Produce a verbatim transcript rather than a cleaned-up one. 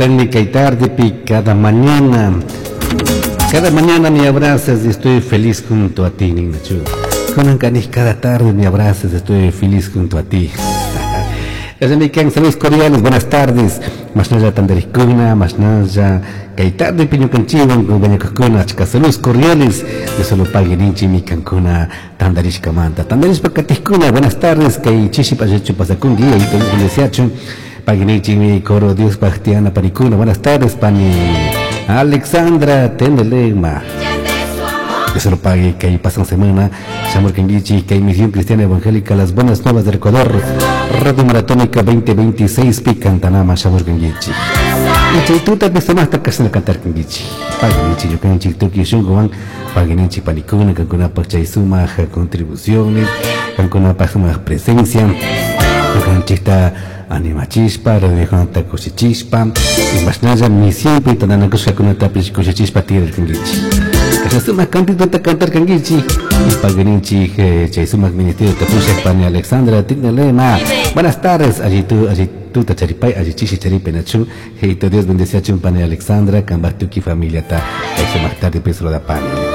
Técnica y tarde, pi, cada mañana. Cada mañana me abrazas y estoy feliz junto a ti, Nina Chu. Con canis cada tarde me abrazas y estoy feliz junto a ti. Saludos cordiales, buenas tardes. Masnaya Tandaricuna, Masnaya Kaitarde Piño Canchivan, Gubaña Cacuna, chicas, saludos cordiales. De solo Paguirinchi, mi Cancuna, Tandarishka Manta. Tandarishka Caticuna, buenas tardes. Kay Chishipa Pasacundi, y todo el deseacho. Paguirinchi, mi coro, Dios Bastiana Panicuna, buenas tardes, Pani Alexandra Tendelegma. Que se lo pague, que ahí pasan semana. Shamor Kengichi, que hay Misión Cristiana Evangélica, las buenas nuevas del Ecuador. Radio Maratónica veinte veintiséis, Picantanama, Shamor Kengichi. Y Chaituta, que se más está casi en cantar Kengichi. Paguinichi, yo creo en Chiktoki, Shunguan, Paguinichi, Panicuna, Cancuna, Pachaizuma, contribuciones, Cancuna, Pazuma, presencia. Canchista anima chispa, radio janta chispa, y más nada misión y toda la cosa con una tapis chispa tira el cangichi. Que se suma cantito de cantar cangichi, y paganichi que se suma ministerio de Tapucha Pani Alexandra Tignalema. Buenas tardes, allí tú, allí tú tacharipay, allí chichi charipe nachu, y Dios bendice a Chumpani Alexandra, Cambatuki familia ta, que se más tarde peso da Pani.